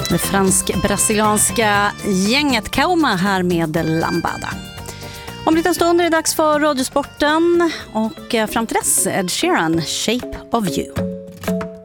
Det fransk-brasilianska gänget Kaoma här med Lambada. Om en liten stund är det dags för Radiosporten och fram till dess Ed Sheeran, Shape of You.